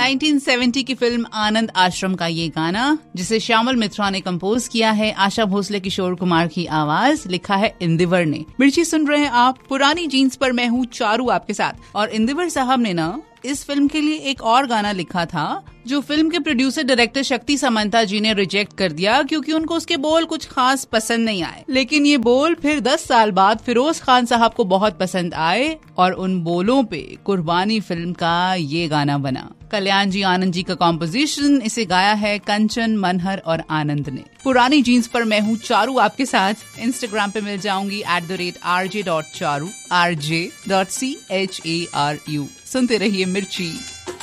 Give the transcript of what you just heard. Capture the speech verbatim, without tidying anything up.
उन्नीस सौ सत्तर की फिल्म आनंद आश्रम का ये गाना, जिसे श्यामल मित्रा ने कंपोज किया है, आशा भोसले किशोर कुमार की आवाज, लिखा है इंदिवर ने। मिर्ची सुन रहे हैं आप पुरानी जीन्स पर, मैं हूँ चारू आपके साथ। और इंदिवर साहब ने ना इस फिल्म के लिए एक और गाना लिखा था जो फिल्म के प्रोड्यूसर डायरेक्टर शक्ति समंता जी ने रिजेक्ट कर दिया क्योंकि उनको उसके बोल कुछ खास पसंद नहीं आए। लेकिन ये बोल फिर दस साल बाद फिरोज खान साहब को बहुत पसंद आए और उन बोलों पे कुर्बानी फिल्म का ये गाना बना। कल्याण जी आनंद जी का कॉम्पोजिशन, इसे गाया है कंचन, मनहर और आनंद ने। पुरानी जीन्स पर मैं हूँ चारू आपके साथ। इंस्टाग्राम पे मिल जाऊंगी at the rate R J dot Charu, R J dot C H A R you. सुनते रहिए मिर्ची।